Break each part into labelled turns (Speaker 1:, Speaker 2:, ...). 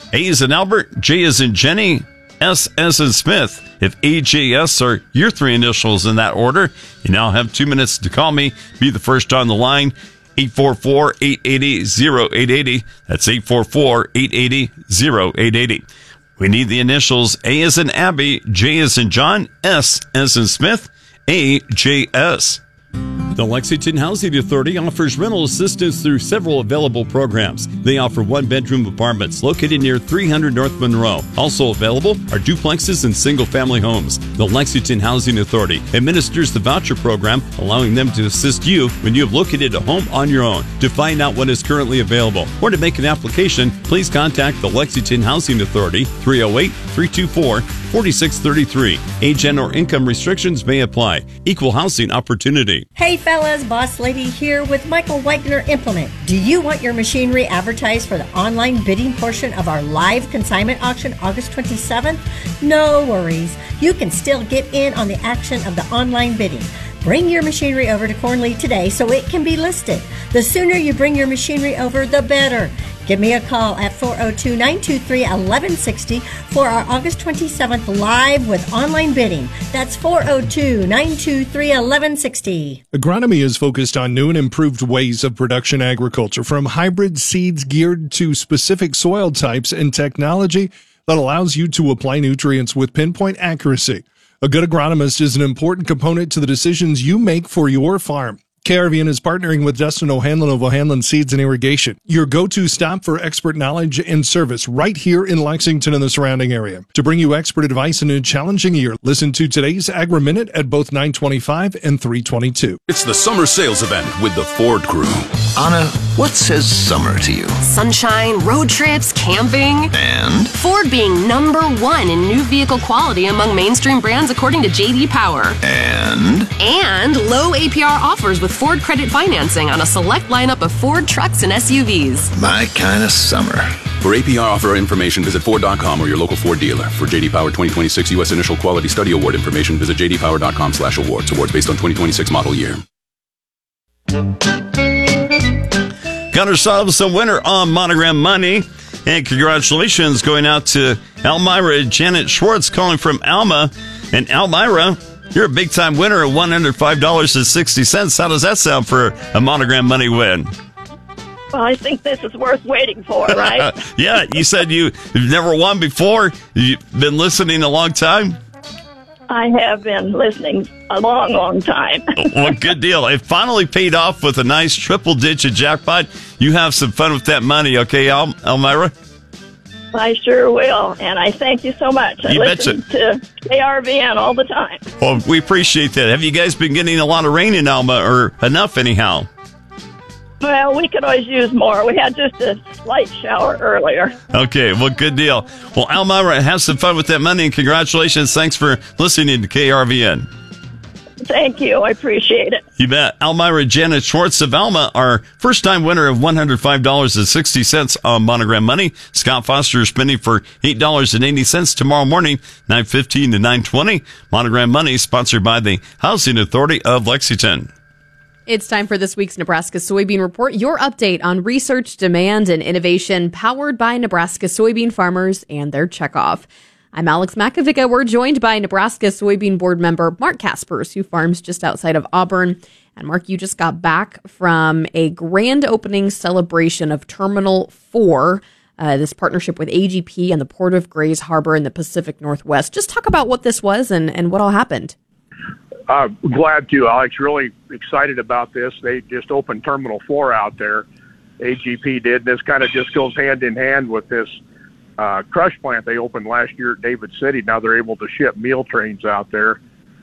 Speaker 1: A is in Albert, J is in Jenny, S as in Smith. If AJS are your three initials in that order, you now have 2 minutes to call me. Be the first on the line. 844-880-0880. That's 844-880-0880. We need the initials A as in Abby, J as in John, S as in Smith, AJS. The Lexington Housing Authority offers rental assistance through several available programs. They offer one-bedroom apartments located near 300 North Monroe. Also available are duplexes and single-family homes. The Lexington Housing Authority administers the voucher program, allowing them to assist you when you have located a home on your own. To find out what is currently available or to make an application, please contact the Lexington Housing Authority, 308-324-4633. Age and or income restrictions may apply. Equal housing opportunity.
Speaker 2: Hey fellas, Boss Lady here with Michael Wagner Implement. Do you want your machinery advertised for the online bidding portion of our live consignment auction August 27th? No worries. You can still get in on the action of the online bidding. Bring your machinery over to Cornley today so it can be listed. The sooner you bring your machinery over, the better. Give me a call at 402-923-1160 for our August 27th live with online bidding. That's 402-923-1160.
Speaker 3: Agronomy is focused on new and improved ways of production agriculture, from hybrid seeds geared to specific soil types and technology that allows you to apply nutrients with pinpoint accuracy. A good agronomist is an important component to the decisions you make for your farm. KRVN is partnering with Dustin O'Hanlon of O'Hanlon Seeds and Irrigation, your go-to stop for expert knowledge and service right here in Lexington and the surrounding area. To bring you expert advice in a challenging year, listen to today's Agri-Minute at both 9:25 and 3:22.
Speaker 4: It's the summer sales event with the Ford Crew.
Speaker 5: Anna, what says summer to you?
Speaker 6: Sunshine, road trips, camping.
Speaker 5: And?
Speaker 6: Ford being #1 in new vehicle quality among mainstream brands according to J.D. Power.
Speaker 5: And
Speaker 6: low APR offers with Ford credit financing on a select lineup of Ford trucks and SUVs.
Speaker 5: my kind of summer.
Speaker 4: For APR offer information, visit Ford.com or your local Ford dealer. For J.D. Power 2026 U.S. Initial Quality Study Award information, visit jdpower.com/awards. Awards based on 2026 model year.
Speaker 1: Got ourselves a winner on Monogram Money. And congratulations going out to Elmira Janet Schwartz calling from Alma. And Elmira, you're a big-time winner of $105.60. How does that sound for a Monogram Money win?
Speaker 7: Well, I think this is worth waiting for, right?
Speaker 1: Yeah, you said you've never won before. You've been listening a long time?
Speaker 7: I have been listening a long, long time.
Speaker 1: Well, good deal. It finally paid off with a nice triple-digit jackpot. You have some fun with that money, okay, Elmira?
Speaker 7: I sure will, and I thank you so much. I listen to KRVN all the time.
Speaker 1: Well, we appreciate that. Have you guys been getting a lot of rain in Alma, or enough anyhow?
Speaker 7: Well, we could always use more. We had just a slight shower earlier.
Speaker 1: Okay, well, good deal. Well, Elmira, have some fun with that money, and congratulations. Thanks for listening to KRVN.
Speaker 7: Thank you. I appreciate it.
Speaker 1: You bet. Elmira Janet Schwartz of Alma, our first-time winner of $105.60 on Monogram Money. Scott Foster is spending for $8.80 tomorrow morning, 9:15 to 9:20. Monogram Money, sponsored by the Housing Authority of Lexington.
Speaker 8: It's time for this week's Nebraska Soybean Report, your update on research, demand, and innovation powered by Nebraska soybean farmers and their checkoff. I'm Alex Makovica. We're joined by Nebraska Soybean Board member Mark Kaspers, who farms just outside of Auburn. And Mark, you just got back from a grand opening celebration of Terminal 4, this partnership with AGP and the Port of Grays Harbor in the Pacific Northwest. Just talk about what this was and what all happened.
Speaker 9: Glad to, Alex. Really excited about this. They just opened Terminal 4 out there. AGP did. This kind of just goes hand in hand with this crush plant they opened last year at David City. Now they're able to ship meal trains out there.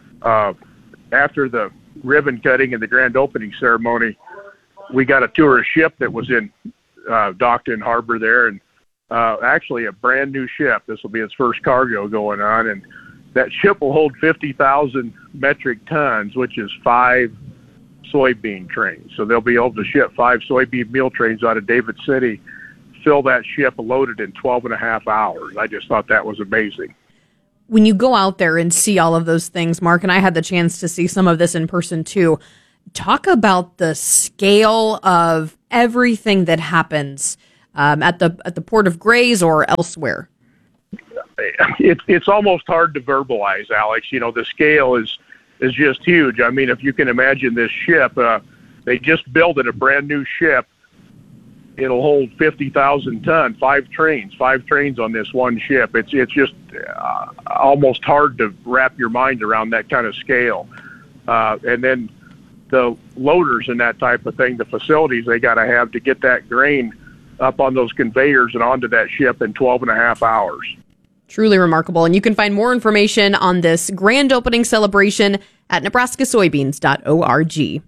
Speaker 9: After the ribbon cutting and the grand opening ceremony, we got a tour of ship that was in docked in harbor there, and actually a brand new ship. This will be its first cargo going on, and that ship will hold 50,000 metric tons, which is 5 soybean trains. So they'll be able to ship 5 soybean meal trains out of David City, fill that ship loaded in 12 and a half hours. I just thought that was amazing.
Speaker 8: When you go out there and see all of those things, Mark, and I had the chance to see some of this in person too, talk about the scale of everything that happens at the Port of Grays or elsewhere?
Speaker 9: It's almost hard to verbalize, Alex. The scale is just huge. I mean, if you can imagine this ship, they just built it, a brand new ship. It'll hold 50,000 ton, 5 trains on this one ship. It's just almost hard to wrap your mind around that kind of scale. And then the loaders and that type of thing, the facilities they got to have to get that grain up on those conveyors and onto that ship in 12 and a half hours.
Speaker 8: Truly remarkable. And you can find more information on this grand opening celebration at nebraskasoybeans.org.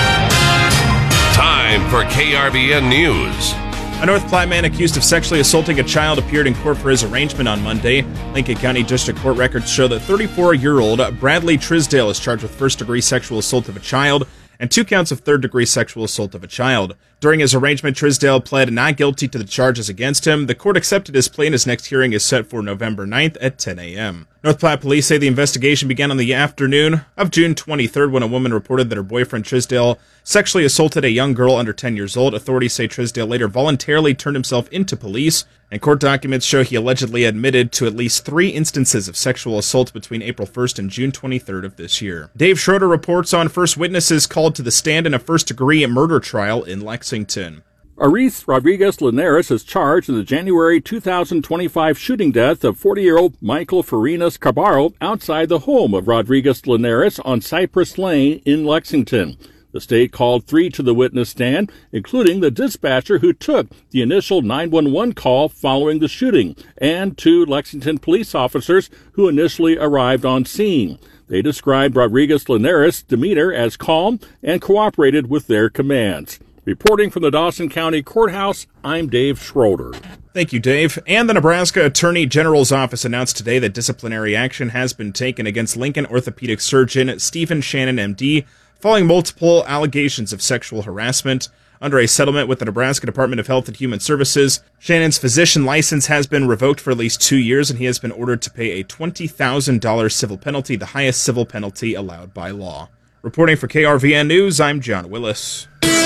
Speaker 10: Time for KRVN News.
Speaker 11: A North Platte man accused of sexually assaulting a child appeared in court for his arraignment on Monday. Lincoln County District Court records show that 34-year-old Bradley Trisdale is charged with first-degree sexual assault of a child and 2 counts of third-degree sexual assault of a child. During his arraignment, Trisdale pled not guilty to the charges against him. The court accepted his plea, and his next hearing is set for November 9th at 10 a.m. North Platte police say the investigation began on the afternoon of June 23rd when a woman reported that her boyfriend Trisdale sexually assaulted a young girl under 10 years old. Authorities say Trisdale later voluntarily turned himself into police, and court documents show he allegedly admitted to at least 3 instances of sexual assault between April 1st and June 23rd of this year. Dave Schroeder reports on first witnesses called to the stand in a first-degree murder trial in Lexington.
Speaker 12: Aris Rodriguez Linares is charged in the January 2025 shooting death of 40-year-old Michael Farinas Cabarro outside the home of Rodriguez Linares on Cypress Lane in Lexington. The state called 3 to the witness stand, including the dispatcher who took the initial 911 call following the shooting, and 2 Lexington police officers who initially arrived on scene. They described Rodriguez Linares' demeanor as calm and cooperated with their commands. Reporting from the Dawson County Courthouse, I'm Dave Schroeder.
Speaker 11: Thank you, Dave. And the Nebraska Attorney General's office announced today that disciplinary action has been taken against Lincoln orthopedic surgeon Stephen Shannon, MD, following multiple allegations of sexual harassment. Under a settlement with the Nebraska Department of Health and Human Services, Shannon's physician license has been revoked for at least 2 years, and he has been ordered to pay a $20,000 civil penalty, the highest civil penalty allowed by law. Reporting for KRVN News, I'm John Willis.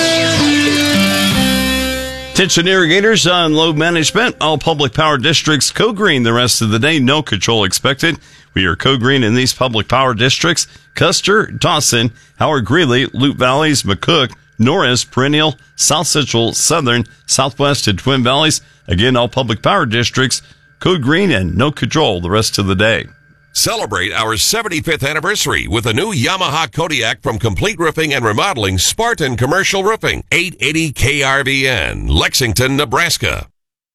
Speaker 1: Attention irrigators on load management. All public power districts code green the rest of the day. No control expected. We are code green in these public power districts: Custer, Dawson, Howard Greeley, Loup Valleys, McCook, Norris, Perennial, South Central, Southern, Southwest, and Twin Valleys. Again, all public power districts code green and no control the rest of the day.
Speaker 10: Celebrate our 75th anniversary with a new Yamaha Kodiak from Complete Roofing and Remodeling, Spartan Commercial Roofing. 880 KRVN, Lexington, Nebraska.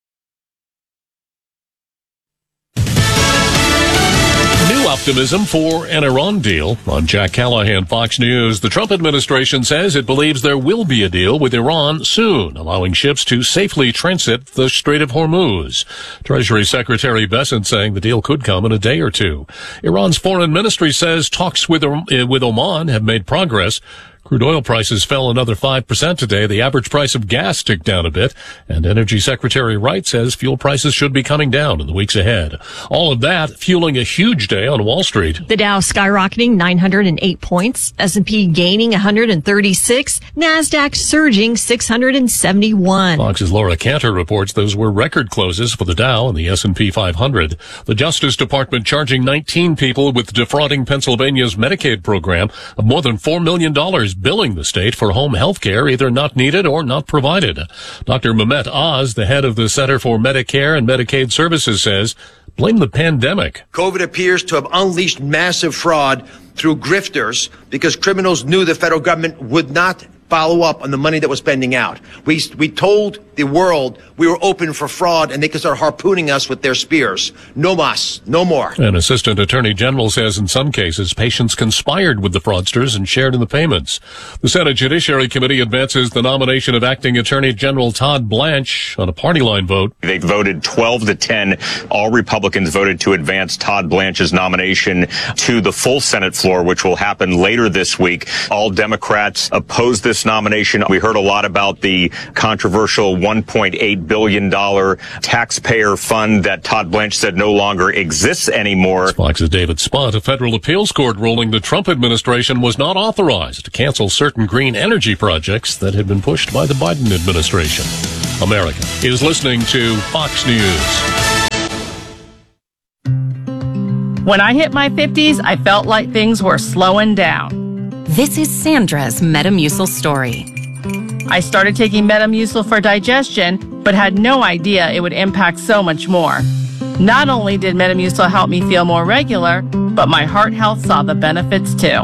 Speaker 13: New optimism for an Iran deal. I'm Jack Callahan, Fox News. The Trump administration says it believes there will be a deal with Iran soon, allowing ships to safely transit the Strait of Hormuz. Treasury Secretary Bessent saying the deal could come in a day or two. Iran's foreign ministry says talks with Oman have made progress. Crude oil prices fell another 5% today. The average price of gas ticked down a bit, and Energy Secretary Wright says fuel prices should be coming down in the weeks ahead. All of that fueling a huge day on Wall Street.
Speaker 14: The Dow skyrocketing 908 points, S&P gaining 136, NASDAQ surging 671.
Speaker 13: Fox's Laura Cantor reports those were record closes for the Dow and the S&P 500. The Justice Department charging 19 people with defrauding Pennsylvania's Medicaid program of more than $4 million, billing the state for home health care either not needed or not provided. Dr. Mehmet Oz, the head of the Center for Medicare and Medicaid Services, says, blame the pandemic.
Speaker 15: COVID appears to have unleashed massive fraud through grifters because criminals knew the federal government would not follow up on the money that was spending out. We told the world we were open for fraud and they could start harpooning us with their spears. No mas, no more.
Speaker 13: An assistant attorney general says in some cases patients conspired with the fraudsters and shared in the payments. The Senate Judiciary Committee advances the nomination of acting Attorney General Todd Blanche on a party line vote.
Speaker 16: They voted 12-10. All Republicans voted to advance Todd Blanche's nomination to the full Senate floor, which will happen later this week. All Democrats opposed this nomination. We heard a lot about the controversial $1.8 billion taxpayer fund that Todd Blanche said no longer exists anymore.
Speaker 13: Fox's David Spott. A federal appeals court ruling the Trump administration was not authorized to cancel certain green energy projects that had been pushed by the Biden administration. America is listening to Fox News.
Speaker 17: When I hit my 50s, I felt like things were slowing down.
Speaker 18: This is Sandra's Metamucil story.
Speaker 17: I started taking Metamucil for digestion, but had no idea it would impact so much more. Not only did Metamucil help me feel more regular, but my heart health saw the benefits too.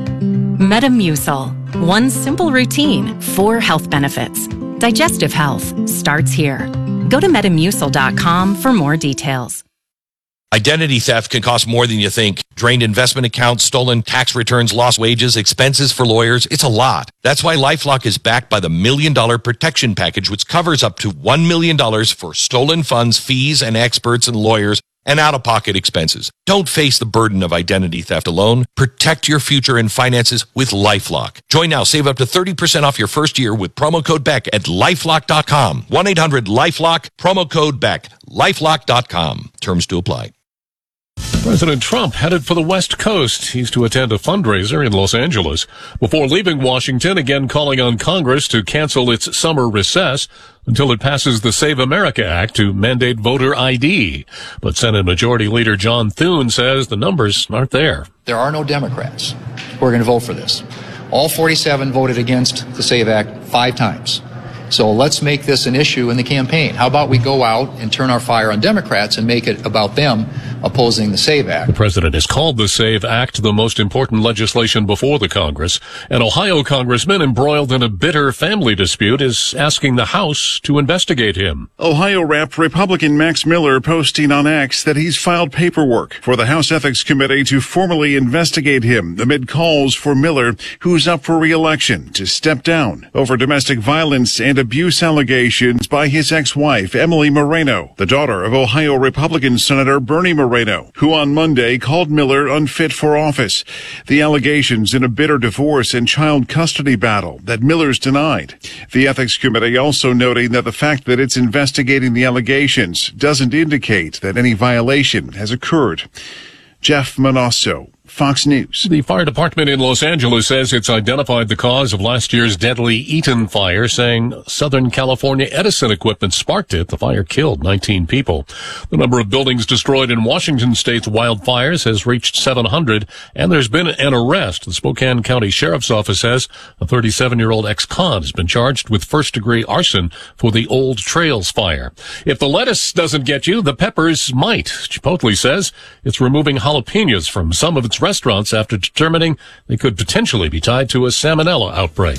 Speaker 18: Metamucil. One simple routine, 4 health benefits. Digestive health starts here. Go to Metamucil.com for more details.
Speaker 19: Identity theft can cost more than you think. Drained investment accounts, stolen tax returns, lost wages, expenses for lawyers. It's a lot. That's why LifeLock is backed by the $1 Million Protection Package, which covers up to $1 million for stolen funds, fees, and experts and lawyers, and out-of-pocket expenses. Don't face the burden of identity theft alone. Protect your future and finances with LifeLock. Join now. Save up to 30% off your first year with promo code BECK at LifeLock.com. 1-800-LifeLock, promo code BECK. LifeLock.com. Terms to apply.
Speaker 13: President Trump headed for the West Coast. He's to attend a fundraiser in Los Angeles before leaving Washington, again calling on Congress to cancel its summer recess until it passes the Save America Act to mandate voter ID. But Senate Majority Leader John Thune says the numbers aren't there.
Speaker 20: There are no Democrats who are going to vote for this. All 47 voted against the SAVE Act 5 times. So let's make this an issue in the campaign. How about we go out and turn our fire on Democrats and make it about them opposing the SAVE Act?
Speaker 13: The president has called the SAVE Act the most important legislation before the Congress. An Ohio congressman embroiled in a bitter family dispute is asking the House to investigate him.
Speaker 21: Ohio Rep. Republican Max Miller posting on X that he's filed paperwork for the House Ethics Committee to formally investigate him amid calls for Miller, who's up for re-election, to step down over domestic violence and abuse allegations by his ex-wife, Emily Moreno, the daughter of Ohio Republican Senator Bernie Moreno, who on Monday called Miller unfit for office. The allegations in a bitter divorce and child custody battle that Miller's denied. The Ethics Committee also noting that the fact that it's investigating the allegations doesn't indicate that any violation has occurred. Jeff Manasso, Fox News.
Speaker 13: The fire department in Los Angeles says it's identified the cause of last year's deadly Eaton fire, saying Southern California Edison equipment sparked it. The fire killed 19 people. The number of buildings destroyed in Washington state's wildfires has reached 700, and there's been an arrest. The Spokane County Sheriff's Office says a 37-year-old ex-con has been charged with first-degree arson for the Old Trails fire. If the lettuce doesn't get you, the peppers might. Chipotle says it's removing jalapenos from some of its restaurants after determining they could potentially be tied to a salmonella outbreak.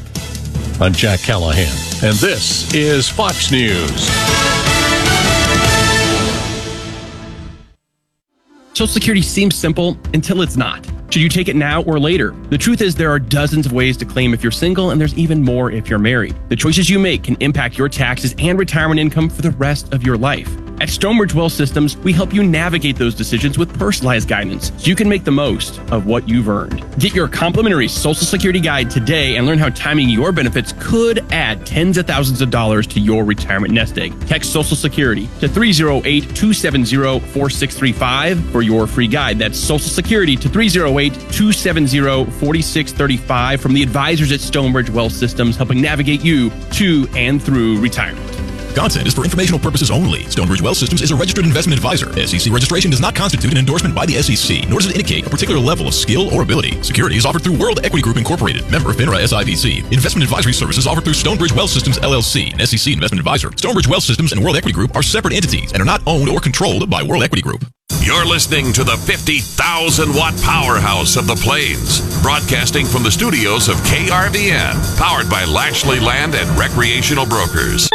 Speaker 13: I'm Jack Callahan, and this is Fox News.
Speaker 22: Social Security seems simple until it's not. Should you take it now or later? The truth is there are dozens of ways to claim if you're single, and there's even more if you're married. The choices you make can impact your taxes and retirement income for the rest of your life. At Stonebridge Wealth Systems, we help you navigate those decisions with personalized guidance so you can make the most of what you've earned. Get your complimentary Social Security guide today and learn how timing your benefits could add tens of thousands of dollars to your retirement nest egg. Text Social Security to 308-270-4635 for your free guide. That's Social Security to 308-270-4635 from the advisors at Stonebridge Wealth Systems, helping navigate you to and through retirement.
Speaker 23: Content is for informational purposes only. Stonebridge Wealth Systems is a registered investment advisor. SEC registration does not constitute an endorsement by the SEC, nor does it indicate a particular level of skill or ability. Securities offered through World Equity Group Incorporated, member FINRA SIPC. Investment advisory services offered through Stonebridge Wealth Systems LLC, an SEC investment advisor. Stonebridge Wealth Systems and World Equity Group are separate entities and are not owned or controlled by World Equity Group.
Speaker 10: You're listening to the 50,000-watt powerhouse of the Plains, broadcasting from the studios of KRVN, powered by Lashley Land and Recreational Brokers.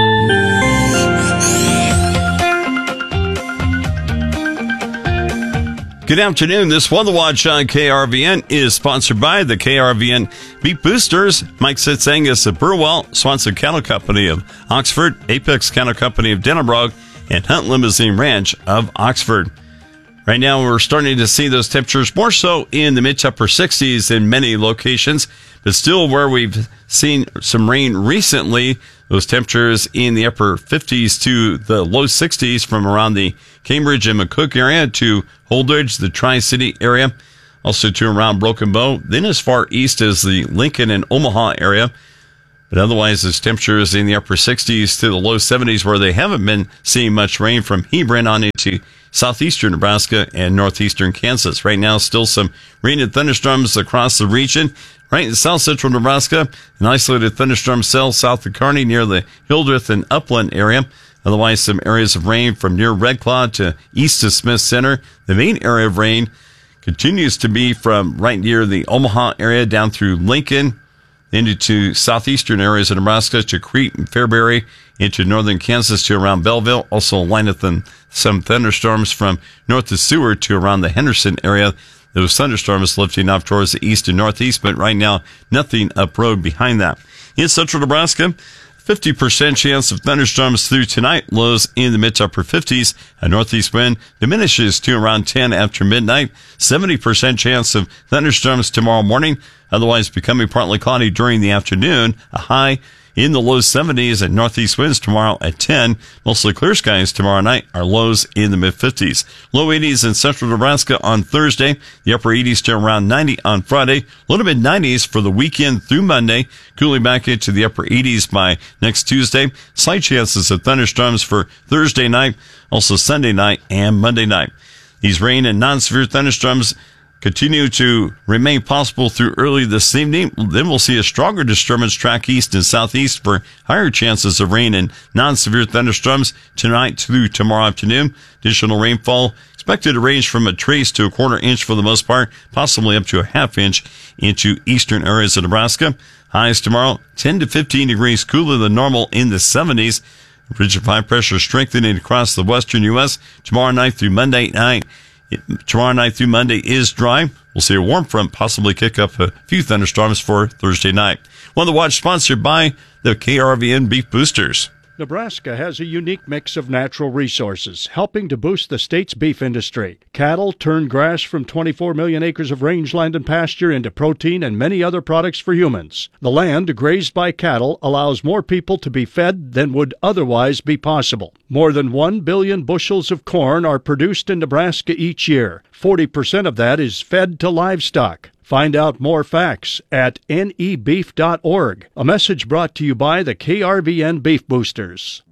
Speaker 1: Good afternoon. This Weather Watch on KRVN is sponsored by the KRVN Beef Boosters, Mike Sitsangus of Burwell, Swanson Cattle Company of Oxford, Apex Cattle Company of Dennebrog, and Hunt Limousine Ranch of Oxford. Right now, we're starting to see those temperatures more so in the mid to upper 60s in many locations, but still where we've seen some rain recently, those temperatures in the upper 50s to the low 60s from around the Cambridge and McCook area to Holdridge, the Tri-City area, also to around Broken Bow, then as far east as the Lincoln and Omaha area. But otherwise, it's temperatures in the upper 60s to the low 70s where they haven't been seeing much rain from Hebron on into southeastern Nebraska and northeastern Kansas. Right now, still some rain and thunderstorms across the region. Right in south central Nebraska, an isolated thunderstorm cell south of Kearney near the Hildreth and Upland area. Otherwise, some areas of rain from near Red Claw to east of Smith Center. The main area of rain continues to be from right near the Omaha area down through Lincoln, into southeastern areas of Nebraska to Crete and Fairbury, into northern Kansas to around Belleville. Also a line of some thunderstorms from north of Seward to around the Henderson area. Those thunderstorms lifting off towards the east and northeast, but right now, nothing up road behind that. In central Nebraska, 50% chance of thunderstorms through tonight, lows in the mid to upper 50s. A northeast wind diminishes to around 10 after midnight. 70% chance of thunderstorms tomorrow morning, otherwise becoming partly cloudy during the afternoon. A high in the low 70s and northeast winds tomorrow at 10. Mostly clear skies tomorrow night. Our lows in the mid 50s. Low 80s in central Nebraska on Thursday. The upper 80s to around 90 on Friday. Low to mid 90s for the weekend through Monday. Cooling back into the upper 80s by next Tuesday. Slight chances of thunderstorms for Thursday night, also Sunday night and Monday night. These rain and non-severe thunderstorms continue to remain possible through early this evening. Then we'll see a stronger disturbance track east and southeast for higher chances of rain and non-severe thunderstorms tonight through tomorrow afternoon. Additional rainfall expected to range from a trace to a quarter inch for the most part, possibly up to a half inch into eastern areas of Nebraska. Highs tomorrow, 10 to 15 degrees cooler than normal in the 70s. Ridge of high pressure strengthening across the western U.S. Tomorrow night through Monday night. Tomorrow night through Monday is dry. We'll see a warm front possibly kick up a few thunderstorms for Thursday night. One of the watch sponsored by the KRVN Beef Boosters.
Speaker 2: Nebraska has a unique mix of natural resources, helping to boost the state's beef industry. Cattle turn grass from 24 million acres of rangeland and pasture into protein and many other products for humans. The land grazed by cattle allows more people to be fed than would otherwise be possible. More than 1 billion bushels of corn are produced in Nebraska each year. 40% of that is fed to livestock. Find out more facts at nebeef.org. A message brought to you by the KRVN Beef Boosters.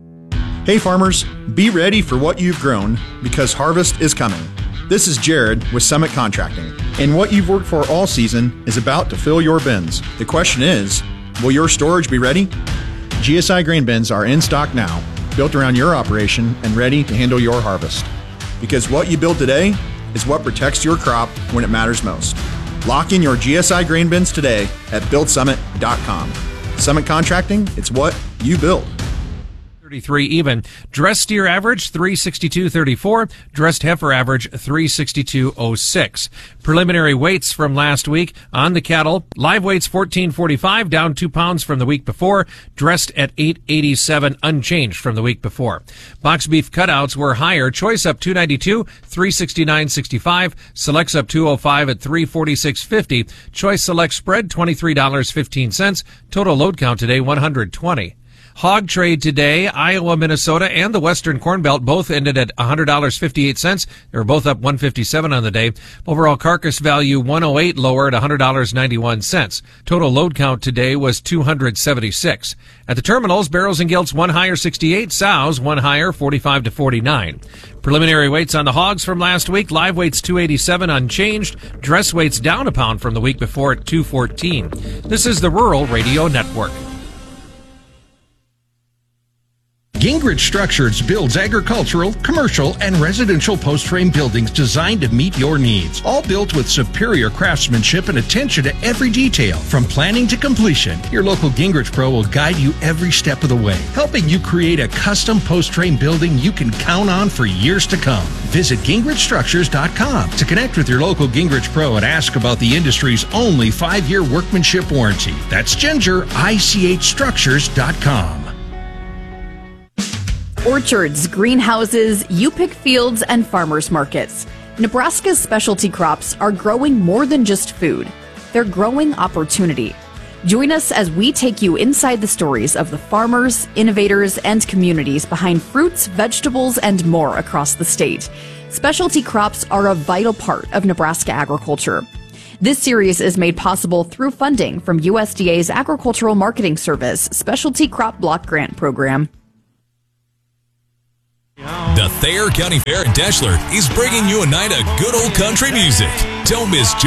Speaker 3: Hey farmers, be ready for what you've grown because harvest is coming. This is Jared with Summit Contracting, and what you've worked for all season is about to fill your bins. The question is, will your storage be ready? GSI grain bins are in stock now, built around your operation and ready to handle your harvest. Because what you build today is what protects your crop when it matters most. Lock in your GSI grain bins today at buildsummit.com. Summit Contracting, it's what you build.
Speaker 6: 33 even. Dressed steer average 362.34. Dressed heifer average 362.06. Preliminary weights from last week on the cattle. Live weights 14.45, down 2 pounds from the week before. Dressed at 8.87, unchanged from the week before. Box beef cutouts were higher. Choice up 292, 369.65. Selects up 205 at 346.50. Choice select spread $23.15. Total load count today 120. Hog trade today, Iowa, Minnesota, and the Western Corn Belt both ended at $100.58. They were both up $157 on the day. Overall carcass value 108, lower at $100.91. Total load count today was 276. At the terminals, barrels and gilts 1 higher 68, sows 1 higher 45 to 49. Preliminary weights on the hogs from last week, live weights 287 unchanged, dress weights down a pound from the week before at 214. This is the Rural Radio Network.
Speaker 24: Gingrich Structures builds agricultural, commercial, and residential post-frame buildings designed to meet your needs. All built with superior craftsmanship and attention to every detail. From planning to completion, your local Gingrich Pro will guide you every step of the way, helping you create a custom post-frame building you can count on for years to come. Visit GingrichStructures.com to connect with your local Gingrich Pro and ask about the industry's only 5-year workmanship warranty. That's GingerICHStructures.com.
Speaker 8: Orchards, greenhouses, you-pick fields, and farmers markets. Nebraska's specialty crops are growing more than just food. They're growing opportunity. Join us as we take you inside the stories of the farmers, innovators, and communities behind fruits, vegetables, and more across the state. Specialty crops are a vital part of Nebraska agriculture. This series is made possible through funding from USDA's Agricultural Marketing Service Specialty Crop Block Grant Program.
Speaker 4: The Thayer County Fair in Dashler is bringing you a night of good old country music. Don't miss